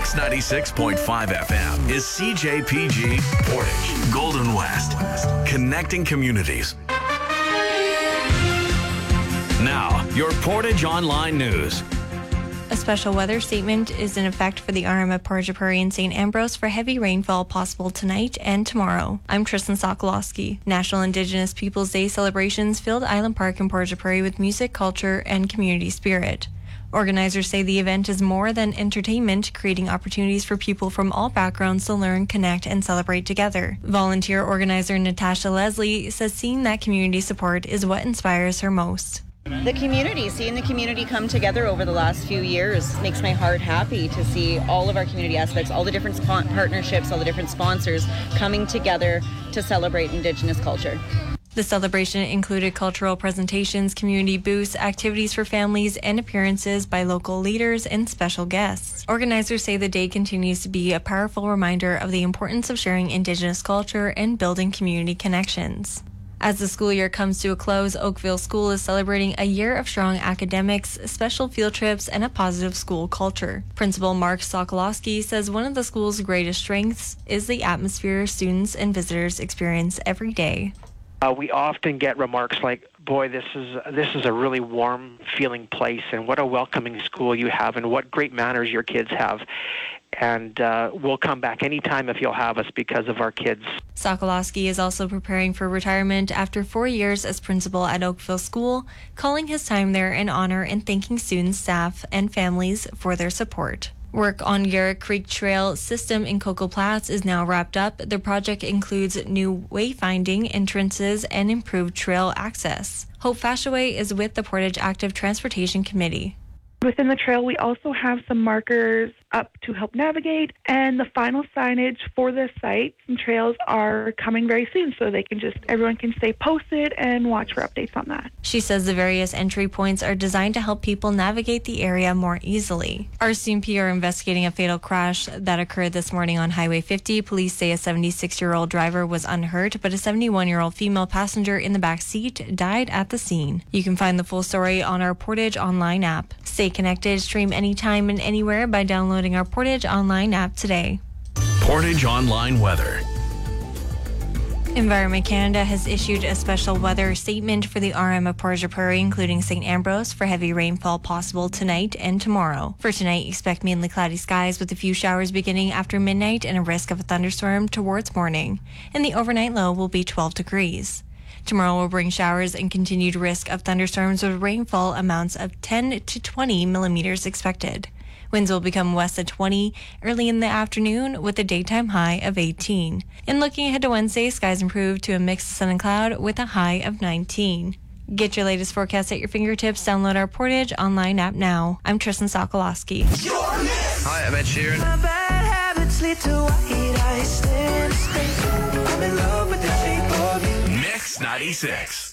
Mix 96.5 FM is CJPG Portage, Golden West, connecting communities. Now, your Portage Online News. A special weather statement is in effect for the RM of Portage Prairie and St. Ambrose for heavy rainfall possible tonight and tomorrow. I'm Tristan Sokolowski. National Indigenous Peoples Day celebrations filled Island Park in Portage Prairie with music, culture, and community spirit. Organizers say the event is more than entertainment, creating opportunities for people from all backgrounds to learn, connect, and celebrate together. Volunteer organizer Natasha Leslie says seeing that community support is what inspires her most. The community, seeing the community come together over the last few years makes my heart happy to see all of our community aspects, all the different partnerships, all the different sponsors coming together to celebrate Indigenous culture. The celebration included cultural presentations, community booths, activities for families, and appearances by local leaders and special guests. Organizers say the day continues to be a powerful reminder of the importance of sharing Indigenous culture and building community connections. As the school year comes to a close, Oakville School is celebrating a year of strong academics, special field trips, and a positive school culture. Principal Mark Sokolowski says one of the school's greatest strengths is the atmosphere students and visitors experience every day. We often get remarks like, boy, this is a really warm feeling place, and what a welcoming school you have, and what great manners your kids have. And we'll come back anytime if you'll have us because of our kids. Sokolowski is also preparing for retirement after 4 years as principal at Oakville School, calling his time there an honor and thanking students, staff, and families for their support. Work on Garrick Creek Trail system in Coco Platts is now wrapped up. The project includes new wayfinding, entrances, and improved trail access. Hope Fashaway is with the Portage Active Transportation Committee. Within the trail, we also have some markers up to help navigate, and the final signage for the sites and trails are coming very soon, so everyone can stay posted and watch for updates on that. She says the various entry points are designed to help people navigate the area more easily. RCMP are investigating a fatal crash that occurred this morning on Highway 50. Police say a 76-year-old driver was unhurt, but a 71-year-old female passenger in the back seat died at the scene. You can find the full story on our Portage Online app. Stay connected, stream anytime and anywhere by downloading our Portage Online app today. Portage Online weather. Environment Canada has issued a special weather statement for the RM of Portage Prairie, including St. Ambrose, for heavy rainfall possible tonight and tomorrow. For tonight, expect mainly cloudy skies with a few showers beginning after midnight and a risk of a thunderstorm towards morning. And the overnight low will be 12 degrees. Tomorrow will bring showers and continued risk of thunderstorms with rainfall amounts of 10 to 20 millimeters expected. Winds will become west at 20 early in the afternoon with a daytime high of 18. And looking ahead to Wednesday, skies improve to a mix of sun and cloud with a high of 19. Get your latest forecast at your fingertips. Download our Portage Online app now. I'm Tristan Sokolowski. Hi, I'm Ed Sheeran. My bad habits lead to white eyes. I'm in love with the shape of you. Mix 96.